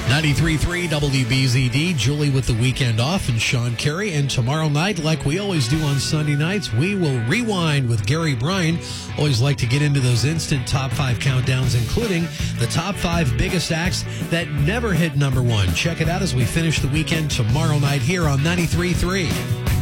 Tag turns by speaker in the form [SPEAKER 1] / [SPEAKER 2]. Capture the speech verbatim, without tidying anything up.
[SPEAKER 1] ninety-three point three W B Z D, Julie with the weekend off, and Sean Carey. And tomorrow night, like we always do on Sunday nights, we will rewind with Gary Bryan. Always like to get into those instant top five countdowns, including the top five biggest acts that never hit number one. Check it out as we finish the weekend tomorrow night here on ninety-three point three.